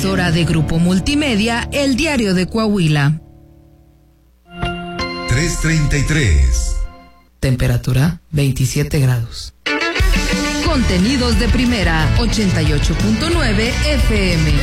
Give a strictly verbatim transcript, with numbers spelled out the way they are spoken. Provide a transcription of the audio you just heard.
presentadora de Grupo Multimedia, El Diario de Coahuila. tres treinta y tres. Temperatura veintisiete grados. Contenidos de primera, ochenta y ocho punto nueve F M.